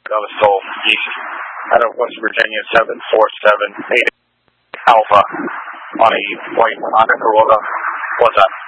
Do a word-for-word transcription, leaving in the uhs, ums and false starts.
Soul East out of West Virginia, seven four seven eight Alpha on a white Honda Corolla. What's up?